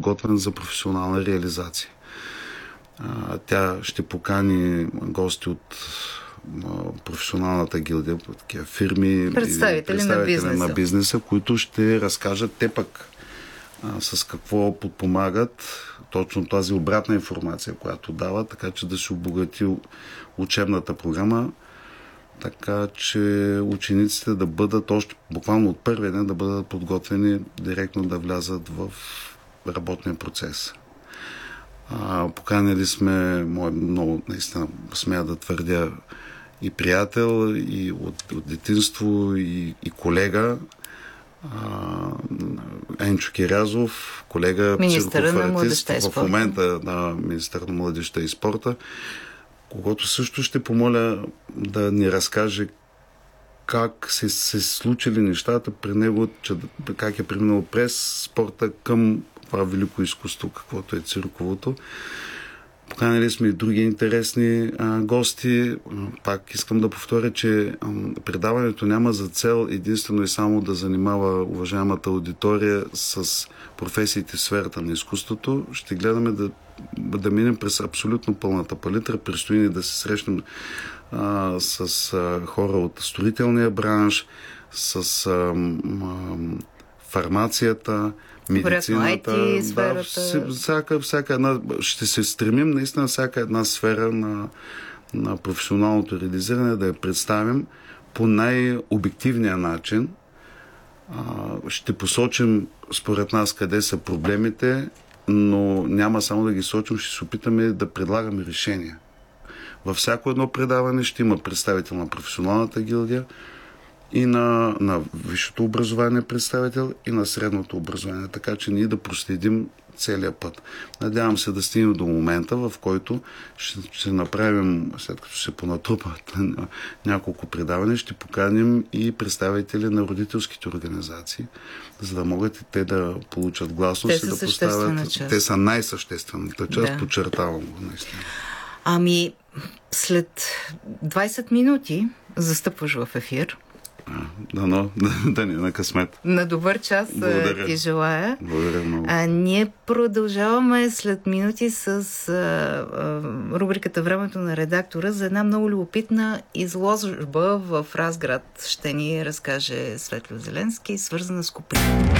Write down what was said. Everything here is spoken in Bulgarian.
подготвен за професионална реализация. Тя ще покани гости от професионалната гилдия, такива фирми, представители на бизнеса, които ще разкажат те пък с какво подпомагат точно тази обратна информация, която дава, така че да се обогати учебната програма, така че учениците да бъдат още буквално от първия ден да бъдат подготвени директно да влязат в работния процес. Поканили сме много, наистина, смея да твърдя, и приятел, и от детинство, и колега, Енчо Кирязов, колега психофаретист, в момента на министър на младежта и спорта, когото също ще помоля да ни разкаже как се случили нещата при него, как е преминал през спорта към това велико изкуство, каквото е цирковото. Поканали сме и други интересни гости. Пак искам да повторя, че предаването няма за цел единствено и само да занимава уважаемата аудитория с професиите в сферата на изкуството. Ще гледаме да минем през абсолютно пълната палитра. Предстои ни да се срещнем с хора от строителния бранш, с фармацията, медицината. IT сферата. Всяка една, ще се стремим наистина всяка една сфера на професионалното реализиране да я представим по най-обективния начин. Ще посочим според нас къде са проблемите, но няма само да ги сочим, ще се опитаме да предлагаме решения. Във всяко едно предаване ще има представител на професионалната гилдия, и на висшето образование представител, и на средното образование, така че ние да проследим целият път. Надявам се да стигнем до момента, в който ще направим, след като се понатрупат няколко предавания, ще поканим и представители на родителските организации, за да могат и те да получат гласност и да поставят. Част. Те са най-съществената част, да. Подчертавам го наистина. След 20 минути застъпваш в ефир. Да ни на късмет. На добър час ти желая. Благодаря много. Ние продължаваме след минути с рубриката Времето на редактора за една много любопитна изложба в Разград. Ще ни разкаже Светло Зеленски, свързана с Куприн.